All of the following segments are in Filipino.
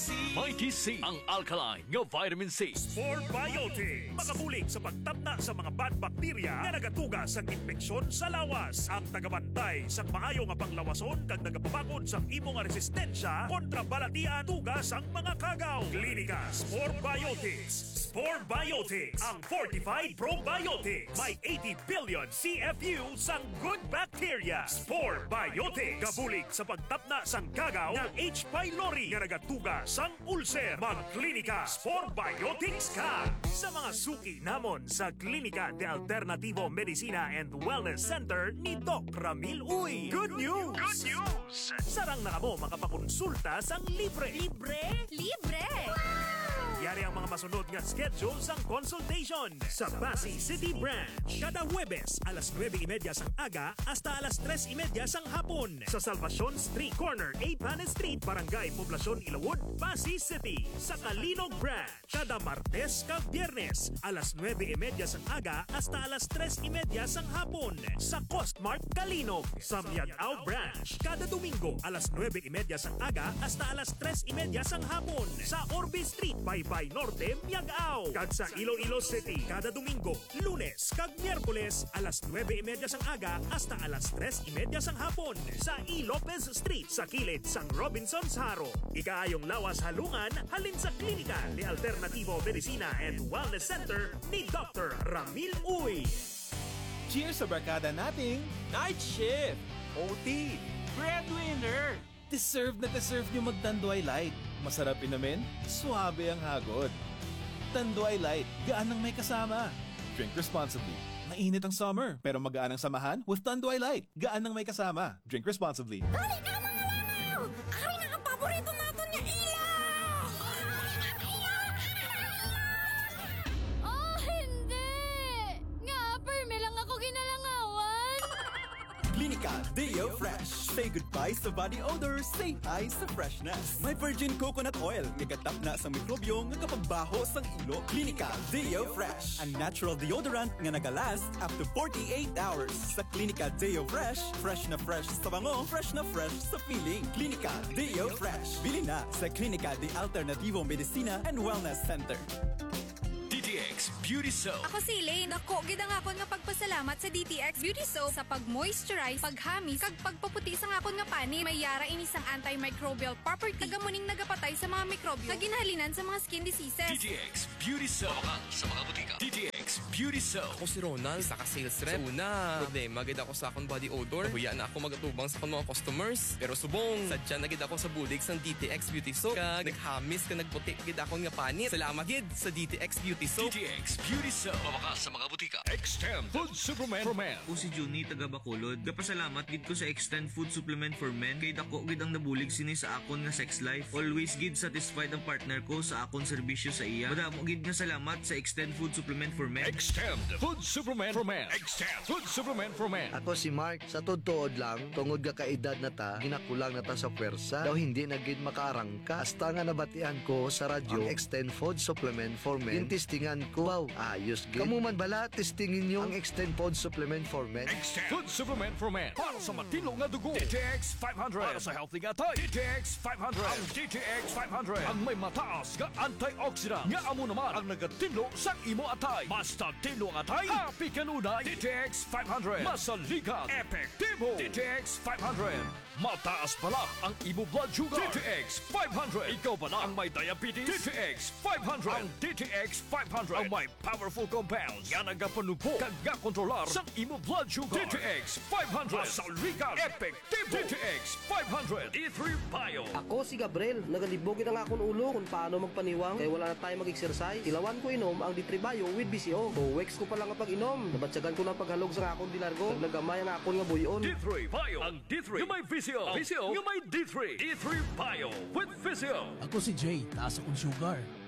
Mighty C, ang alkaline nga vitamin C. Sport Biotics, makabulig sa pagtabna sa mga bad bacteria na nagatuga sa infeksyon sa lawas. Ang tagabantay sa maayo nga panglawason kag nagapabakod sa imong resistensya kontra balatian tugas ang mga kagaw. Klinika Sport Biotics. Sport Biotics, ang fortified probiotics. May 80 billion CFU sang good bacteria. Sport Biotics, kabulig sa pagtapna sang kagaw ng H. pylori nga nagatuga sang ulcer. Magklinika Sport Biotics ka! Sa mga suki namon sa Klinika de Alternativo Medicina and Wellness Center ni Doc Ramil Uy. Good news! Good news! Sarang na kamo makapakonsulta sang libre. Libre? Libre! Yari ang mga masunod nga schedule sang consultation sa Pasay City Branch. Kada Huwebes, alas 9:30 sang aga hasta alas 3:30 sang hapon. Sa Salvacion Street Corner, 8 Panes Street, Barangay Poblacion, Ilawod, Pasay City. Sa Kalinog Branch, kada Martes kag Biyernes, alas 9:30 sang aga hasta alas 3:30 sang hapon. Sa Costmart, Kalinog. Sa Miagao Branch, kada Domingo, alas 9:30 sang aga hasta alas 3:30 sang hapon. Sa Orbe Street, Baybay Norte, Miagao. Kag sa Iloilo City, kada Domingo, Lunes kag Miyerkules, alas 9:30 sang aga hasta alas 3:30 sang hapon. Sa E. Lopez Street, sa kilid sang Robinson's Haro. Ikaayong lawas halungan, halin sa Klinika de Alternativo Medicina and Wellness Center ni Dr. Ramil Uy. Cheers sa barkada nating Night Shift! OT! Breadwinner! deserve nyo mag-Tanduay Light. Masarap inumin, suabe ang hagod. Tanduay Light, gaan ang may kasama. Drink responsibly. Mainit ang summer, pero magaan ang samahan with Tanduay Light. Gaan ang may kasama. Drink responsibly. Dali na mga langaw! Ari na ang paborito natin niya ilaw! Oh, hindi! Nga, perme lang ako ginalangawan! Klinika Deo Fresh. Say goodbye sa body odor, say hi sa freshness. May virgin coconut oil, nagatap na sa mikrobyo nga kapagbaho sang ilo. Klinika Deo Fresh, ang natural deodorant nga nagalast up to 48 hours. Sa Klinika Deo Fresh, fresh na fresh sa bango, fresh na fresh sa feeling. Klinika Deo Fresh. Bili na sa Klinika de Alternativo Medicina and Wellness Center. DTX Beauty Soap. Ako si Elaine. Ako, gidang akon nga pagpasalamat sa DTX Beauty Soap sa pag-moisturize, paghamis, kag pagpaputi sa akon nga pani. May yara inisang antimicrobial property. Tagamuning nagapatay sa mga mikrobyo na ginahalinan sa mga skin diseases. DTX Beauty Soap. Baka sa mga butika. DTX Beauty Soap. Ako si Ronald, isa ka sales rep. So una, problema gid ako sa akong body odor. Nahuya na ako magatubang sa akong mga customers. Pero subong, sadya na gid ako sa bulig sang DTX Beauty Soap. Kag naghamis ka nagputi gid akong nga panit. Salamat gid sa DTX Beauty Soap. DTX Beauty Soap. Baka sa mga butika. Extend Food Supplement for Men. Ako si Juni taga Bacolod. Kapasalamat gid ko sa Extend Food Supplement for Men kay dako gid ang nabulig sini sa akon nga sex life. Always gid satisfied ang partner ko sa akon serbisyo sa iya. Madamo gid nga salamat sa Extend Food Supplement for Men. Extend Food Supplement for Men. Extend Food Supplement for Men. Ako si Mark, sa totoo lang, tungod ka kaedad na ta, ginakulang na ta sa pwersa, daw hindi na gid makaarangka. Hasta nga nabatian ko sa radyo, ang Extend Food Supplement for Men. Tintistingan ko, wow, ayos gid. Kamu man bala, testingin nyo ang Extend Food Supplement for Men. Extend Food Supplement for Men. Para sa matino nga dugo. DTX 500. Para sa healthy nga tay. DTX 500. Ang DTX 500. Ang may mataas nga antioxidant. Nga amo naman ang nagatino sa imo atay. Basta tino nga atay, happy kanunay. DTX 500. Masaligan. Epektibo. DTX 500. Mataas pala ang imo blood sugar. DTX 500. Ikaw ba na ang may diabetes? DTX 500. Ang DTX 500 ang may powerful compounds nga nagapanupo kag kontrolar sa imo blood sugar. DTX 500. Masaligan. Epektibo. DTX 500. E3 Bio. Ako si Gabriel, nagalibogin ang akong ulo kung paano magpaniwang kaya wala na tayo mag-exercise. Ilawan ko inom ang D3 Bio with BCO. Weeks ko pa lang ang pag-inom. Nabatsagan ko na paghalog sa akong dilargo. Naglagamay ang akong nga buyon. D3 Bio. Ang D3 yung may VCO. VCO yung may D3. D3 Bio with VCO. Ako si Jay, taas akong sugar.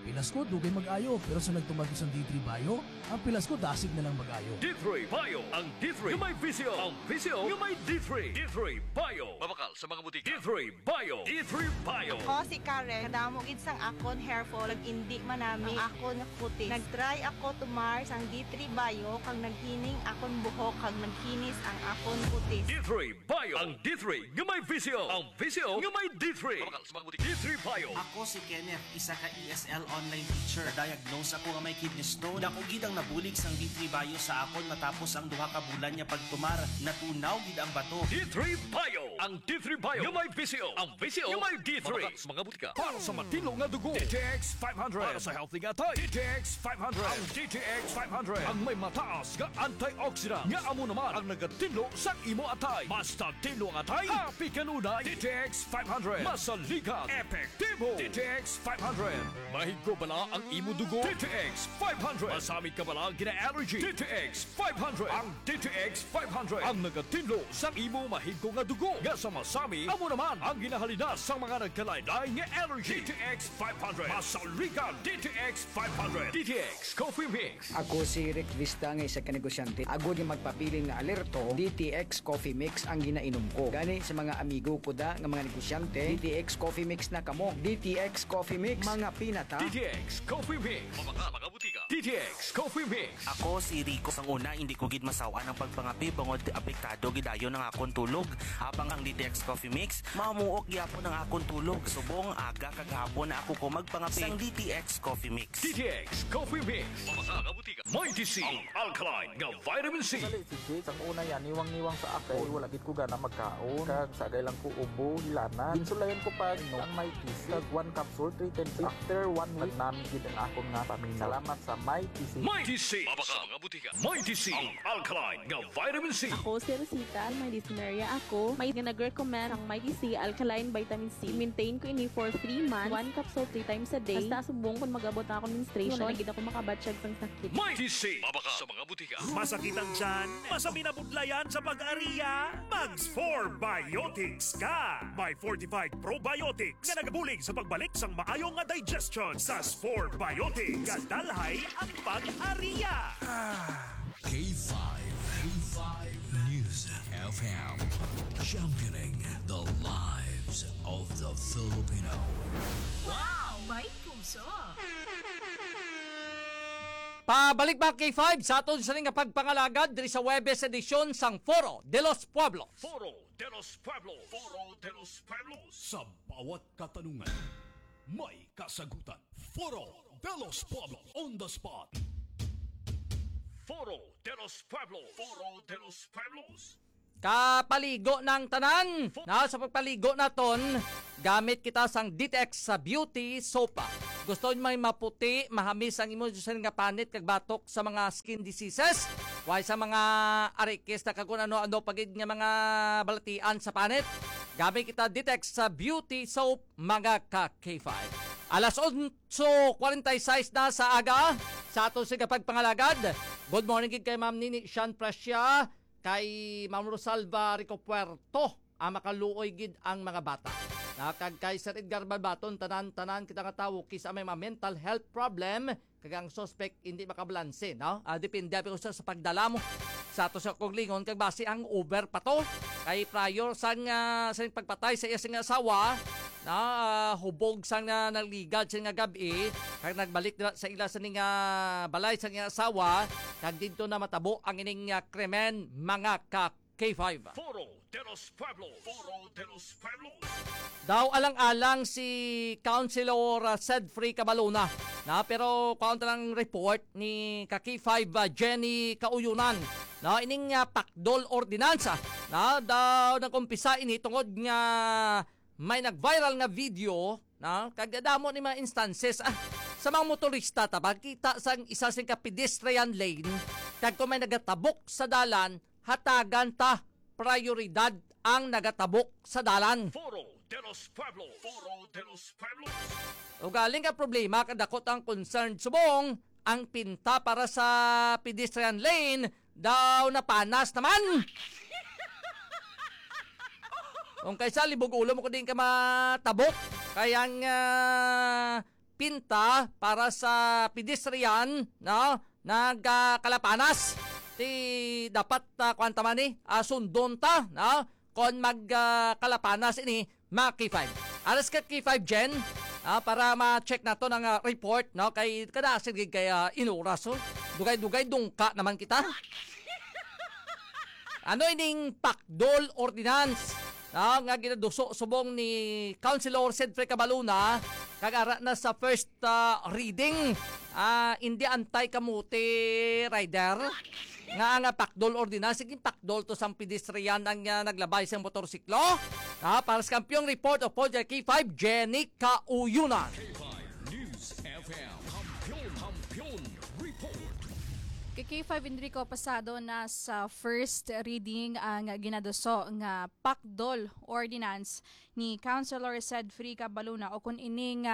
Pilas ko dugay mag-ayo pero sa nagtumag isang D3 Bio, ang pilas ko dasig na lang mag-ayo. D3 Bio. Ang D3 yung may visio. Ang visio yung may D3. D3 Bio. Mabakal sa mga butika. D3 Bio. D3 Bio. Ako si Karen, kadamo gid sang akon hair fall, indi manami ang akon nga puti. Nag-try ako tumar sang D3 Bio kang naghining akon buhok kang nagkinis ang akon puti. D3 Bio. Ang D3 yung may visio. Ang visio yung may D3. Mabakal sa mga butika. D3 Bio. Ako si Kenneth, isa ka ESL online teacher. Na-diagnose ako nga may kidney stone. Dako gid ang nabulig sang D3 Bio sa akon matapos ang duha ka bulan niya pagtumar. Natunaw gid ang bato. D3 Bio. Ang D3 Bio yung may visio. Ang visio yung may D3. Mabakal sa mga butika. Para sa matino nga dugo. DTX 500. Para sa healthy nga tayo. DTX 500. Ang DTX 500. Ang may mataas nga antioxidant. Nga amo naman ang nagatinlo sa imo atay. Basta tinlo ang atay. Happy kanunay. DTX 500. Masaligan. Epektibo. DTX 500. Mahigko bala ang imo dugo. DTX 500. Masamit ka bala gina-allergy. DTX 500. Ang DTX 500. Ang nagatinlo sa imo mahigko nga dugo. Nga sa masami, amo naman ang ginahalina sa mga nagkalain-lain nga allergy. DTX 500. Masaligan. DTX 500. DTX Coffee Mix. Ako si Rick Vista nga isa ka negosyante. Ako di magpapiling na alerto, DTX Coffee Mix ang ginainom ko. Gani sa mga amigo ko da nga mga negosyante, DTX Coffee Mix na kamo. DTX Coffee Mix, mga pinata. DTX Coffee Mix. Mga butika. DTX Coffee Mix. Ako si Rico. Sang una, hindi ko gid masawa ng pagpangapi bangod apektado gidayon ng akon tulog. Habang ang DTX Coffee Mix, mamuok gyapon ang akon tulog. Subong aga kagahapon na ako ko magpangapi sang DTX Coffee Mix. DTX Coffee Mix. Mga butika. Mighty C. Ang alkaline nga vitamin C. Sang una yan, niwang-niwang sa ako. Wala gid ko gana magkaon. Kag sagay lang ko ubo, hilana. Insulayan ko pa ang Mighty C. Kag 1 capsule, 3 times. After 1 week, namin gid ang akon nga paminaw. Salamat sa Mighty C. Mighty C. Mga butika. Mighty C. Ang alkaline nga vitamin C. Ako si Rosita, may dyspnea ako. May nag-recommend ang Mighty C Alkaline Vitamin C. Maintain ko ini for 3 months. 1 capsule 3 times a day. Basta subong kung mag-abot ako menstruation. Wala gid ako makabatsyag sang sakit. Mighty C. Mabaka sa mga butika. Masakit ang tiyan, masami na budlayan sa pag-ariya, Mags 4 Biotics ka! May fortified probiotics nga nagabulig sa pagbalik sang maayong nga digestion. Sa 4 Biotics, kadalhay ang pag-ariya. K5. K5 News FM. Championing the lives of the Filipino. Wow! May puso! Pabalik ba K5 sa aton sa nga pagpangalagad diri sa Webes edisyon sang Foro de los Pueblos. Foro de los Pueblos. Foro de los Pueblos. Sa bawat katanungan, may kasagutan. Foro de los Pueblos. On the spot. Foro de los Pueblos. Foro de los Pueblos. Kapaligo ng tanan. Na sa pagpaligo naton, gamit kita sang DTX sa Beauty Soap. Gusto nyo may maputi, mahamis ang imo nga panit kag batok sa mga skin diseases. Why sa mga arikis na kung ano-ano pagid nga mga balatian sa panit. Gamit kita DTX sa Beauty Soap, mga ka-K5. Alas 8:46 na sa aga sa ato sa pagpangalagad. Good morning kay Ma'am Nini Sean Prasya, kay Ma'am Rosalba Rico Puerto, makaluoy gid ang mga bata. Nakag kay Sir Edgar Balbaton, tanan-tanan kita nga tawo kisa may mga mental health problem, kag ang suspect hindi makabalanse, no? Depende ko sa pagdala mo. Sa ato sa kong lingon, kag base ang Uber pa to. Kay prior sa pagpatay sa iyang asawa, na hubog sang naligad sa nga gabi, kag nagbalik sa ila sa nga balay sa nga asawa, kag dito na matabo ang ining krimen, mga ka-K5. Foro de los Pueblos. Foro de los Pueblos. Daw alang-alang si Councilor Sedfrey Cabaluna, na pero kaunta lang report ni Kaki5 Jenny Kauyunan, na ining pakdol ordinansa na daw nagkumpisa ini tungod nga may nag-viral nga video na kagadamo ni mga instances sa mga motorista ta pagkita sang isa sing pedestrian lane kag kung may nagatabok sa dalan hatagan ta prioridad ang nagatabok sa dalan. Foro de los Pueblos. Foro de los Pueblos. O galing ka problema kadakot ang concerned subong ang pinta para sa pedestrian lane daw napanas naman. Kung kaysa libog ulo mo ko din ka matabok kayang nagpinta para sa pedestrian, no, nagkalapanas. Ti dapat kwanta man ni sundon ta, no, kon magkalapanas ini K5. Aras ka K5 Jen, para ma-check nato ng report, no, kay kadasin kay inuras, oh. Dugay-dugay dungka naman kita. Ano ining Pakdol Ordinance? Nga ginaduso subong ni Councilor Cedric Cabaluna kagara na sa first reading. Hindi anti-kamuti rider. Nga Pakdol Ordinance. Sige, Pakdol to sang pedestrian ang naglabay sa motorsiklo. Para sa kampyong report of Project K5, Jenny Kauyunan. K5 News FM. Kampiyon Report. K5 Enrico pasado na sa first reading ang ginaduso nga Pakdol Ordinance ni Councilor Cedric Cabaluna o kun ining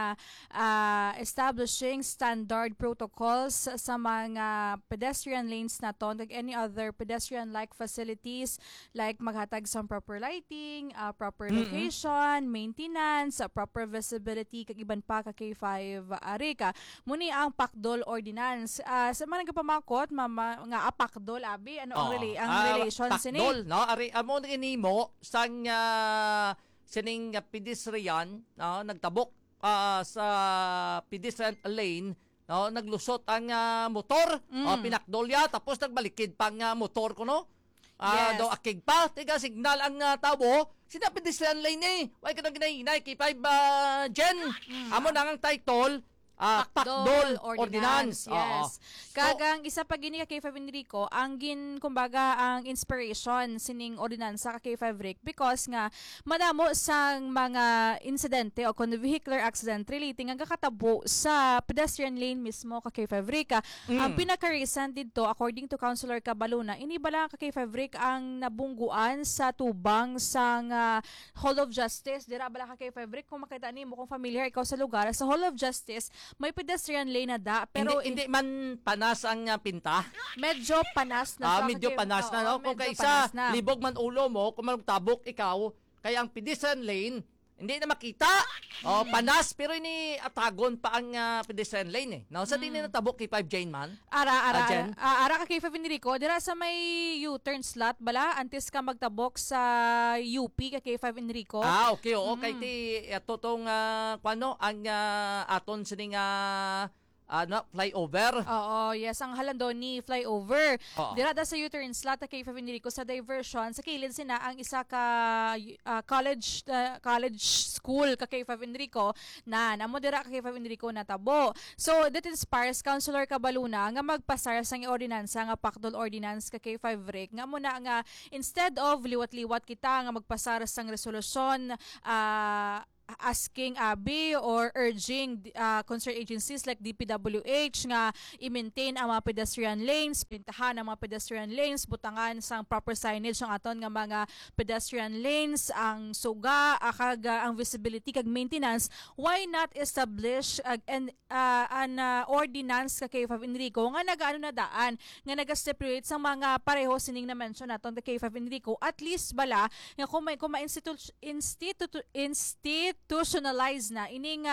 establishing standard protocols sa mga pedestrian lanes naton kag any other pedestrian-like facilities like maghatag sa proper lighting, proper location, maintenance, proper visibility kag iban pa ka K5 Arika. Muni ang Pakdol Ordinance. Sa mga nagpamakot nga Pakdol abi ano ang relation sini? Pakdol no ari amo ni mo sang sining pedestrian, no, nagtabok sa pedestrian lane, no, naglusot ang motor, pinakdol ya tapos nagbalikid pang motor ko, no. Yes. Daw akig pa, tiga signal ang tabo, sina pedestrian lane ni. Way ka nang ginahinay K5 Jen. Amo nang ang title Pakdol Ordinance. Yes. Kagang isa pa gini ka K5 Enrico, ang kumbaga ang inspiration sining ordinansa ka K5 Rick because nga madamo sang mga insidente o vehicular accident relating ang kakatabo sa pedestrian lane mismo ka K5 Rick. Ang pinaka-recent dito according to Councilor Cabaluna, inibala ka K5 Rick ang nabungguan sa tubang sang Hall of Justice. Dira bala ka K5 Rick kung makita nimo kung familiar ikaw sa lugar sa Hall of Justice. May pedestrian lane na pero hindi man panas ang pinta. Medyo panas na. Medyo panas na, no? Kung kaisa libog man ulo mo, kung magtabok ikaw, kaya ang pedestrian lane hindi na makita. Panas pero ini atagon pa ang pedestrian lane eh. No, sa din na tabok kay 5 Jane man. Ara ka kay 5 Enrico, dira sa may U-turn slot bala antes ka magtabok sa UP ka kay 5 Enrico. Okay, kay ti totong kuano ang aton sining flyover. Yes, ang halando ni flyover. Dira da sa U-turn slot kay 5 Enrico sa diversion sa kilid sina ang isa ka college school ka kay 5 Enrico na namo dira ka kay 5 Enrico natabo. So that inspires Councilor Cabaluna nga magpasar sang ordinansa nga Pakdol Ordinance ka kay 5 Rick nga muna nga instead of liwat-liwat kita nga magpasar sang resolusyon asking or urging concerned agencies like DPWH nga i-maintain ang mga pedestrian lanes, pintahan ang mga pedestrian lanes, butangan sang proper signage ang aton nga mga pedestrian lanes, ang suga, ang visibility kag maintenance. Why not establish an ordinance ka kay 5 Enrico nga nagaano na daan nga naga-stipulate sa mga pareho sining na mention naton kay 5 Enrico at least bala nga kung institutionalize na ining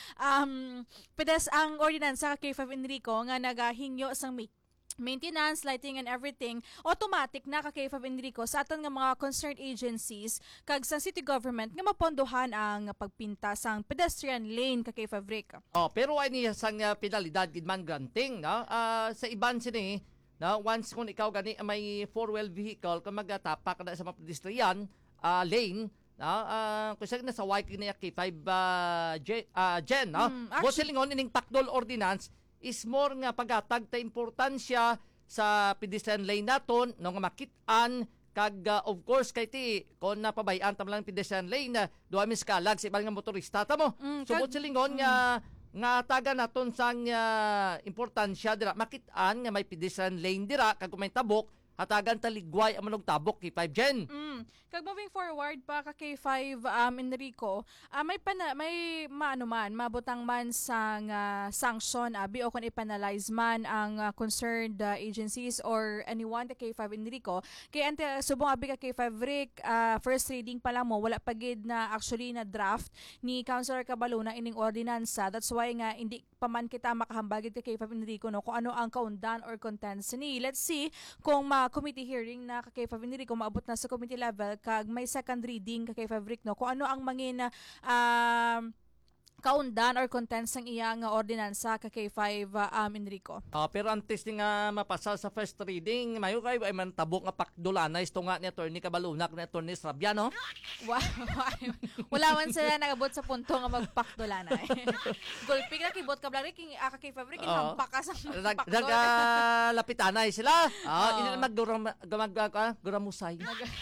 ang ordinansa kay 5 Enrico nga nagahingyo sang maintenance, lighting and everything, automatic na ka kay 5 Enrico sa aton nga mga concerned agencies kag sa city government nga mapondohan ang pagpinta sang pedestrian lane ka kay 5 Rick. Pero ay niya sang penalidad gid man granting, no? Sa iban sini, no, once kung ikaw gani may four-wheel vehicle kung magatapak na sa mga pedestrian lane, kung saan nasa white na K5 Jen, no? Silingon ining Pakdol Ordinance is more nga pagatag ta importansya sa pedestrian lane naton no nga makitaan kag of course kay ti kon napabayan tam lang pedestrian lane duha miskalag sa ibang nga motorista ta mo. Subot silingon nga taga naton sang importansya dira makitaan nga may pedestrian lane dira kag kung may tabok hatagan taligway ang manog tabok K5 Jen. Kag moving forward pa ka K5 Enrico, may maano man mabutang man sang sanction abi o kun i-penalize man ang concerned agencies or anyone ka K5 Enrico. Kay ante subong abi ka K5 Rick, first reading pa lang mo wala pagid na actually na draft ni Councilor Cabaluna ining ordinansa. That's why nga hindi pa man kita makahambagid ka K5 Enrico no kung ano ang kaundan or contents ni. Let's see kung committee hearing na ka K5 Enrico maabot na sa committee level kag may second reading ka K5 Rick no kung ano ang mangin kaundan or contents ng iyang ordinansa ka K5 Enrico. Pero antes nga mapasa sa first reading, mayo kay ay man tabok nga pakdulana isto nga ni Attorney Cabaluna ni Attorney Sarabia no? Wala man sila nagabot sa punto nga magpakdulana. Gulpig na kibot ka blari king ka K5 Rick hampak ka sa pakdol. Lapitanay sila. Hindi na magduramusay.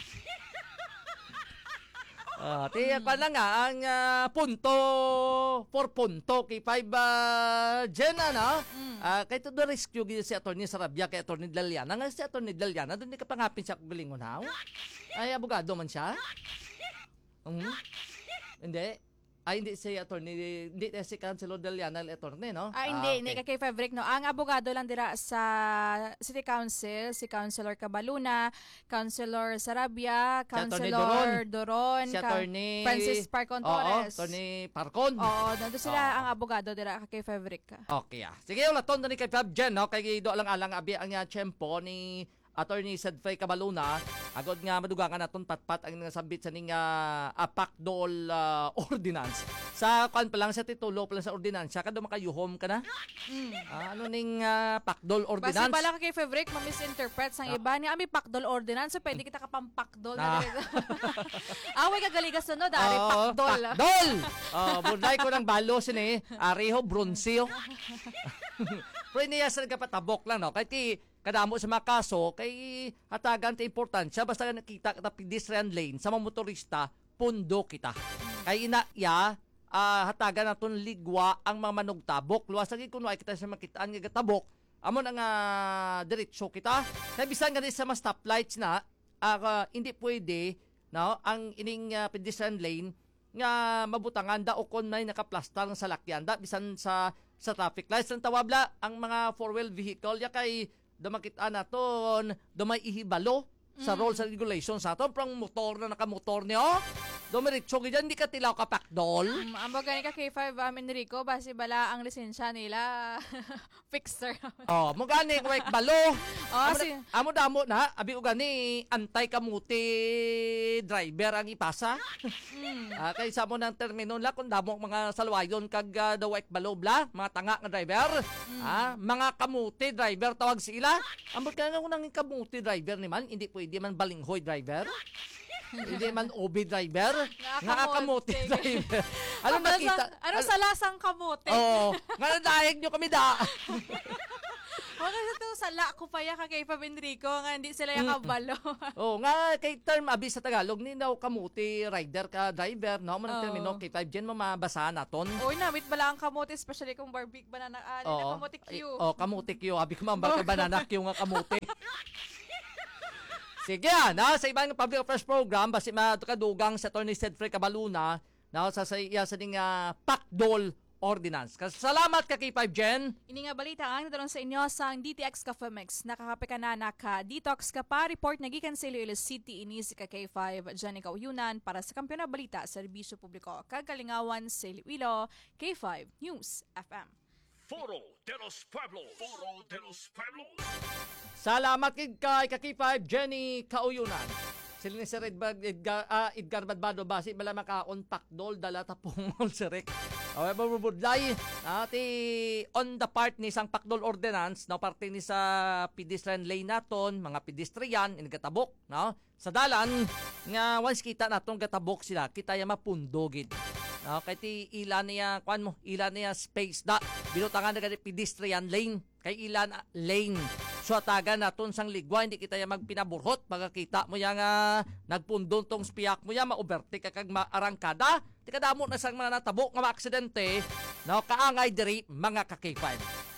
Tiyak pa na nga ang punto for punto kay 5 Jen na kay to the rescue gid si Attorney Sarabia kay Attorney Daliana nga si Attorney Daliana doon ni kapangapin siya galingon haw ay abogado man siya hindi si Attorney, hindi si Councilor Daliana Attorney, no? Hindi ka K5 Rick, no? Ang abogado lang dira sa City Council, si Councilor Cabaluna, Councilor Sarabia, Councilor Doron, si Attorney Francis Parcon Torres. Attorney Parcon. Nandun sila ang abogado dira ka K5 Rick. Okay, Sige, ulaton ni kay Fab Jen, no? Kay do lang alang abi ang tiyempo ni Attorney Sedfrey Cabaluna, agad nga madugangan naton patpat ang nasabit sa ning pakdol ordinance. Sa kan pa lang sa titulo pa lang sa ordinance, kada makayuhom ka na. Ano ning pakdol ordinance? Basta pala kay Fabric ma-misinterpret sang iba ni ami pakdol ordinance, so pwede kita kapampakdol na dito. Away ka galiga sunod, ari pakdol. Pakdol. Bunay ko ng balo sini, Ariho Bronsio. Pero niya sa nagpatabok lang, no? Kahit kadamo sa mga kaso, kay hatagan ta importansya, basta nakita kita pedestrian lane sa mga motorista, pundo kita. Kay inaya, hatagan naton ligwa ang mga manugtabok. Luwas lagi kung ay kita sa makitaan nga tabok, amon ang diretso kita. Kaya bisan nga sa mga stoplights na, hindi pwede, no, ang ining pedestrian lane, nga mabutangan da o kon may nakaplastar ng salakyan da bisan sa traffic lights ng tawabla ang mga four-wheel vehicle ya kay damakita naton may ihibalo sa rules and regulations naton prang motor na nakamotor niyo dumiretso gid hindi ka tilaw ka pakdol. Amo gani ka K5 Enrico base bala ang lisensya nila fixer. Mo gani wake balo. Amo damo na abi gani antay kamuti driver ang ipasa. Kay sa mo ng termino la kun damo mga salwayon kag the wake balo bla mga tanga nga driver. Mga kamuti driver tawag sila. Amo ka nang kamuti driver ni man hindi pwede man balinghoy driver. Hindi man OB driver, nakakamote driver. Ano nakita? Ano sa lasang kamote? Nga nadayag nyo kami da. Wala sa ito, sala ko pa ya kay Enrico, nga hindi sila yung kabalo. Nga kay term abi sa Tagalog, ni daw kamote rider ka driver, no? Manang termino, kay 5 Gen, mamabasahan naton. Namit bala ang kamote, especially kung barbecue banana, kamote Q. Kamote Q, abi ko mambal ka banana Q nga kamote. Sige, sa ibang public affairs program, basi matukadugang sa Attorney Sedfrey Cabaluna, sa ding pakdol ordinance. Salamat ka kay 5 Gen. Ini nga balita ang nadaron sa inyo sang DTX Cafe Mix. Nakakape ka na naka-detox ka pa. Report na gikan sa Iloilo City ini si K5 Jenny Kauyunan para sa kampiyon na balita sa serbisyo publiko. Kagalingawan sa Iloilo, K5 News FM. Foro de los Pueblos. Foro de los Pueblos. Salamat kay K5 Jenny Kauyunan. Sila ni Sir Edgar Badbado basi bala makaon pakdol dala tapong sirek. Mabubudlay on the part ni sang pakdol ordinance no parte ni sa pedestrian lane naton mga pedestrian inagatabok no sa dalan nga once kita naton gatabok sila kita ya mapundogid. Kay ti ilan niya space da binutangan na pedestrian lane kay ilan lane. So atagan naton sang ligwa hindi kita ya magpinaburhot magakita mo yang nagpundon tong spiyak mo ya ma-overtake kag maarangkada ti kadamo na sang mga natabok nga maaksidente no kaangay diri mga ka-K5.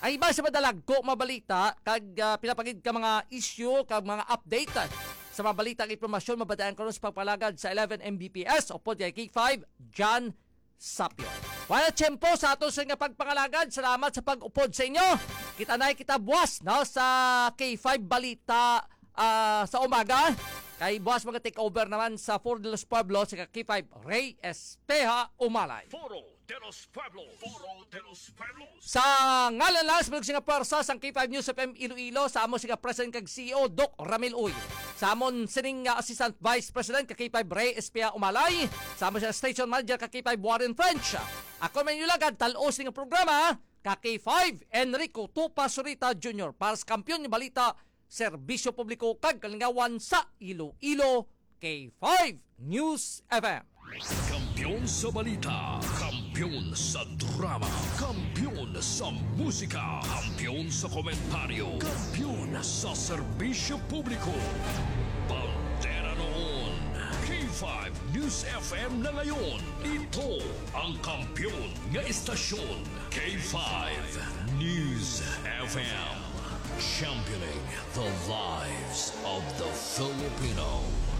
Ang iba sa madalag ko mabalita kag pinapagid ka mga issue kag mga update sa mga balita at impormasyon mabadaan ko sa pagpalagad sa 11 Mbps o pod kay K5 John Sapio. Wala tiyempo sa ato sa nga pagpangalagad. Salamat sa pag-upod sa inyo. Kita na kita buwas no, sa K5 Balita sa umaga. Kay buwas mga take over naman sa Foro de los Pueblos sa K5 Ray Espeja Umalay. Foro de los Pueblos. Sa ngalan lang sa mga pwersa sa K5 News FM Iloilo, sa amo siya President kag CEO Doc Ramil Uy. Sa amon sining Assistant Vice President kag K5 Ray Espeja Umalay. Sa amo siya Station Manager kag K5 Warren French. Ako man yung lagad talos ng programa kag K5 Enrico Tupa Surita Jr. para sa kampiyon ng balita serbisyo publiko kag kalingawan sa Iloilo K5 News FM. Kampiyon sa balita, kampiyon sa drama, kampiyon sa musika, kampiyon sa komentaryo, kampiyon sa serbisyo publiko. Bandera noon, K5 News FM na ngayon. Ito ang kampiyon nga istasyon, K5 News FM. Championing the lives of the Filipino.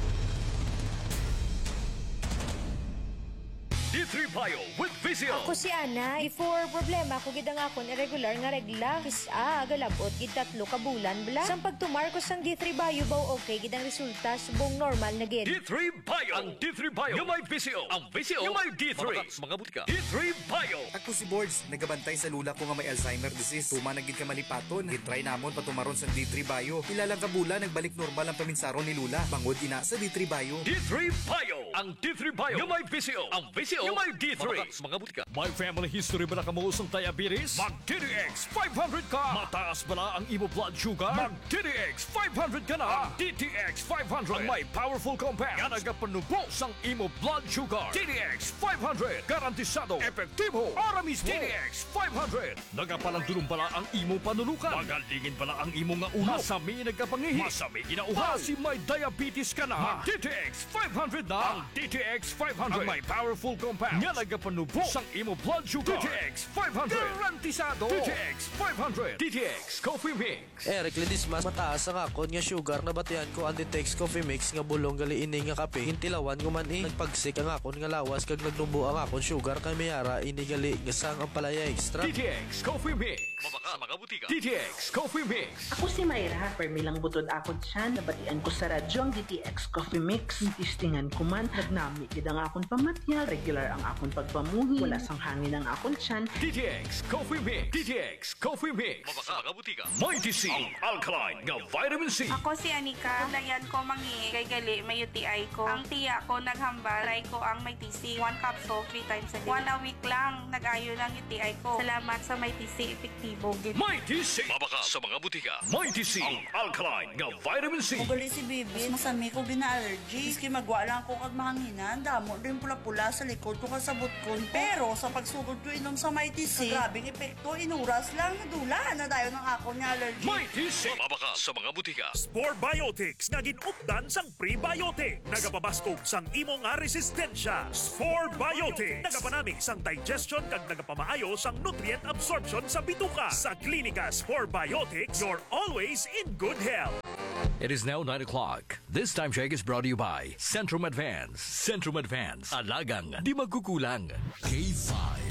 D3 Bio with Vizio. Ako si Ana. Before problema ko gid ang akon irregular nga regla. Kisa galabot gid 3 ka bulan bla. Sang pagtumarkos sang D3 Bio baw okay gid ang resulta subong normal na gid. D3 Bio. Ang D3 Bio yung may Vizio. Ang Vizio yung may D3. Mga butika. D3 Bio. Ako si Boards. Nagabantay sa lula ko nga may Alzheimer disease. Tuma na gid ka malipaton. Gitry namon patumaron sa D3 Bio. Ilalang ka bulan nagbalik normal ang paminsaron ni lula. Bangod ina sa D3 Bio. D3 Bio. Ang D3 Bio yung may Vizio. Ang Vizio yung may D3. Mga butika. May family history ba na kamuusong diabetes? Mag-DTX 500 ka. Mataas ba na ang imo blood sugar? Mag-DTX 500 ka na. DTX 500 ang may powerful compound nga nagapanubos ang imo blood sugar. DTX 500 garantisado, epektibo, para mismo. DTX 500 nagapalandulong bala ang imo panulukan. Magalingin bala ang imo nga ulo. Masami nagkapangihi. Masami ginauhaw. Si may diabetes ka na. DTX 500 na. Ang DTX 500 ang may powerful compound nga nagapanubos ang imo blood sugar. DTX 500 garantisado. DTX 500. DTX Coffee Mix. Eric Ledismas, mataas ang akon nga sugar na batian ko ang DTX Coffee Mix nga bulong gali ini nga kape. Hintilawan ko man nagpagsik ang akon nga lawas kag nagnubo ang akon sugar kay mayara ini gali nga sang ang palaya extra. DTX Coffee Mix. Mabaka mga butika. DTX Coffee Mix. Ako si Mayra, permilang butod akon siya, nabatian ko sa radyo ang DTX Coffee Mix. Tistingan ko man, nagnami gid ang akon pamatya, regular ang akon pagpamuhi, wala sang hangin ang akon tiyan. DTX Coffee Mix. DTX Coffee Mix. Mabaka mga butika. Mighty C. Ang alkaline nga vitamin C. Ako si Anika, dayan ko mangi kay gali may UTI ko. Ang tiya ko naghambal, try ko ang may TC, 1 capsule 3 times a day. 1 a week lang, nag-ayo lang UTI ko. Salamat sa may TC, epektibo gid. Mighty C. Mabaka sa mga butika. Mighty C. Ang alkaline nga vitamin C. Ugali si Bibi, masami ko bina-allergy. Iski magwa lang ko kag mahanginan, damo rin pula-pula sa likod ko kasabot ko. Pero sa pagsugod ko inom sa Mighty C, grabing epekto, inuras lang, nadula na dayon ng ako niya allergy. Mighty C. Mabaka sa mga butika. Spore Biotics nga ginupdan sang prebiotic. Nagapabaskog sang imo nga resistensya. Spore Biotics. Nagapanami sang digestion kag nagapamaayo sang nutrient absorption sa bituka. Sa Klinika Spore Biotics, you're always in good health. It is now 9 o'clock. This time check is brought to you by Centrum Advance. Centrum Advance. Alagang di magkukulang. K5.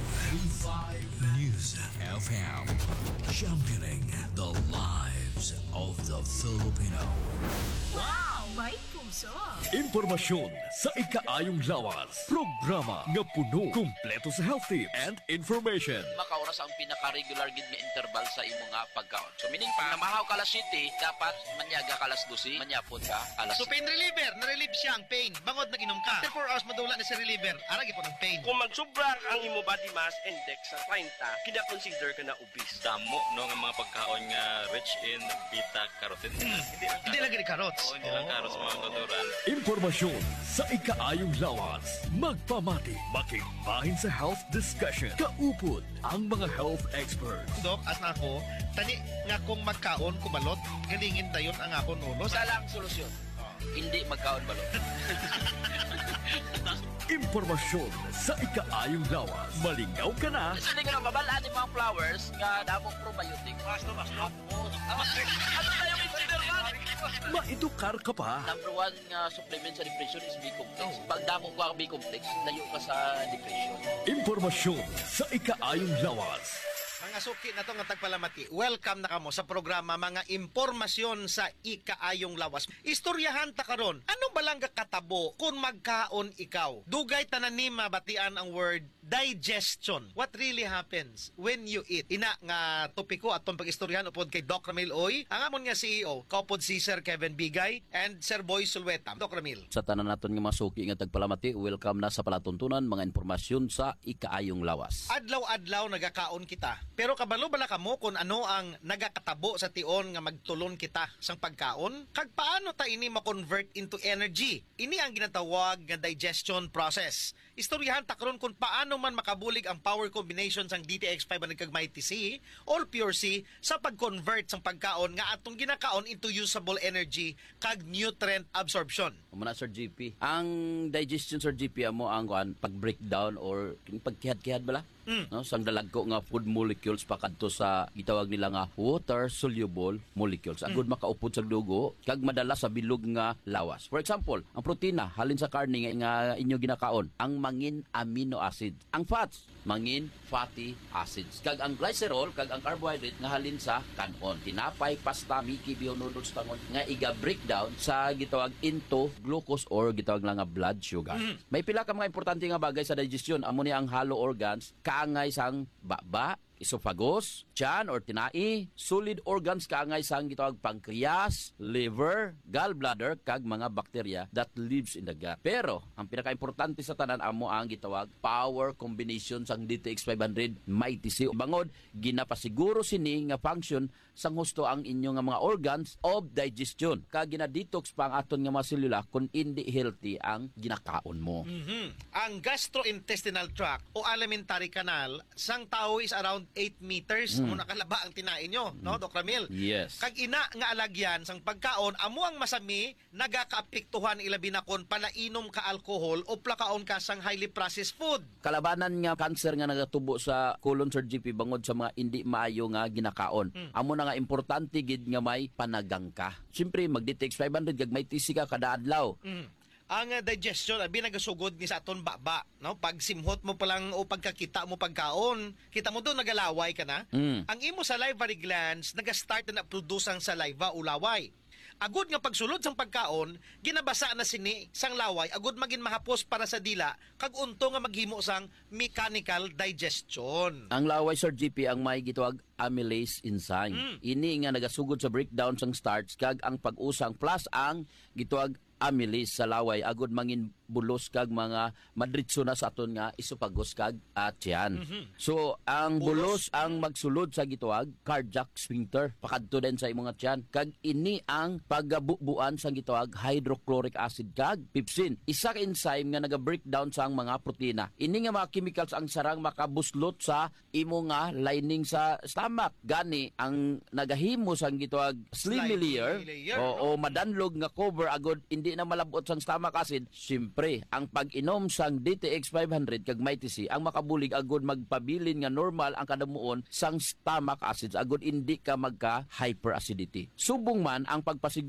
K5 News FM. Championing the lives of the Filipino. Wow! May puso! Impormasyon sa ikaayong lawas. Programa nga puno, kumpleto sa health tips and information. Makauras ang pinaka-regular gid nga interval sa imo nga pagkaon. So meaning pa, namahaw ka alas 7, dapat manyaga ka alas 12, manyapon ka alas 7. So pain reliever, na-relieve siya ang pain. Bangod nag-inom ka. After 4 hours madula na si reliever, aragi po ng pain. Kung magsubra ang imo body mass index sa 30, kina-consider ka na obese. Damo no nga mga pagkaon nga rich in beta-carotene. Hindi lagi ni carrots. Oo, hindi lang carrots mga natural. Impormasyon sa ikaayong lawas. Magpamati, makigbahin sa health discussion. Kaupod ang mga health experts. Dok, as na ako, tani nga kung magkaon kumalot, galingin dayon ang akon ulo. Sa lang solusyon. Hindi magkaon balot. Impormasyon sa ikaayong lawas. Malingaw ka na. Kasi hindi ka na mabalaan yung mga flowers nga damong probiotic. Basto. Ano na yung engineer man? Maedukar ka pa. Number one nga supplement sa depression is B-complex. Pag damong ka ang B-complex, layo ka sa depression. Impormasyon sa ikaayong lawas. Mga suki na to nga tagpalamati, welcome na kamo sa programa Mga Impormasyon sa Ikaayong Lawas. Istoryahan ta karon, ano ba lang katabo kung magkaon ikaw? Dugay tanan ni mabatian ang word digestion. What really happens when you eat? Ina nga topiko atong pag-istoryahan upod kay Doc Ramil Oy, ang amon nga CEO, kaupod si Sir Kevin Bigay and Sir Boy Sulweta. Doc Ramil. Sa tanan naton nga mga suki nga tagpalamati, welcome na sa palatuntunan mga impormasyon sa Ikaayong Lawas. Adlaw-adlaw nagakaon kita. Pero kabalo bala kamo kung ano ang nagakatabo sa tion nga magtulon kita sang pagkaon? Kag paano ta ini ma-convert into energy? Ini ang ginatawag nga digestion process. Istoryahan ta karon kung paano man makabulig ang power combination sang DTX 500 kag Mighty C or Pure C sa pag-convert sang pagkaon nga atong ginakaon into usable energy kag nutrient absorption. Muna Sir GP. Ang digestion Sir GP amo ang pag-breakdown or pagkihad-kihad bala? No, sang dalagko nga food molecules pakadto sa gitawag nila nga water soluble molecules. Agud makaupod sa dugo kag madala sa bilog nga lawas. For example, ang protina halin sa karne nga inyo ginakaon, ang mangin amino acid. Ang fats, mangin fatty acids. Kag ang glycerol kag ang carbohydrate nga halin sa kanon. Tinapay, pasta, miki, noodles tangon nga iga breakdown sa gitawag into glucose or gitawag lang nga blood sugar. May pila ka mga importante nga bagay sa digestion. Amo ni ang hollow organs, kaangay sang baba, esophagus, tiyan or tinai, solid organs kaangay sang gitawag pancreas, liver, gallbladder kag mga bakterya that lives in the gut. Pero ang pinaka-importante sa tanan amo ang gitawag power combination sang DTX 500 Mighty C. Bangod ginapasiguro sini nga function sang husto ang inyo nga mga organs of digestion. Kag gina-detox pa ang aton nga mga selula kung hindi healthy ang ginakaon mo. Ang gastrointestinal tract o alimentary canal sang tao is around 8 meters. Amo nakalaba ang tinain nyo, no, Doc Ramil? Yes. Kag ina nga alagyan sang pagkaon, amo ang masami nagakaapektuhan ilabi na kon palainom ka alcohol o plakaon ka sang highly processed food. Kalabanan nga cancer nga nagatubo sa colon Sir GP bangod sa mga hindi maayo nga ginakaon. Amo na nga importante gid nga may panagang ka. Siyempre mag-DTX 500 kag may TC ka kada adlaw. Ang digestion abi nagasugod ni sa aton baba, no? Pag simhot mo pa lang o pagkakita mo pagkaon, kita mo doon nagalaway ka na. Ang imo salivary glands naga-start na produce ang saliva o laway. Agud nga pagsulod sang pagkaon, ginabasa na sini sang laway, agud magin mahapos para sa dila, kag unto nga maghimo sang mechanical digestion. Ang laway Sir GP ang may gitawag amylase enzyme. Ini nga nagasugod sa breakdown sang starch kag ang pag-usang plus ang gitawag amylase sa laway agud mangin bulos kag mga madritso na sa aton nga esophagus kag tiyan. So ang bulos ang magsulod sa gitawag cardiac sphincter pakadto din sa imong tiyan kag ini ang pagabubuan sa gitawag hydrochloric acid kag pepsin. Isa ka enzyme nga naga-breakdown sa mga protina. Ini nga mga chemicals ang sarang makabuslot sa imo nga lining sa stomach. Gani ang nagahimo sang gitawag slimy layer o madanlog nga cover agud hindi na malabot sang stomach acid. Siyempre, ang pag-inom sang DTX 500 kag Mighty C ang makabulig agud magpabilin nga normal ang kadamuon sang stomach acids agud hindi ka magka hyperacidity. Subong man ang pagpasiguro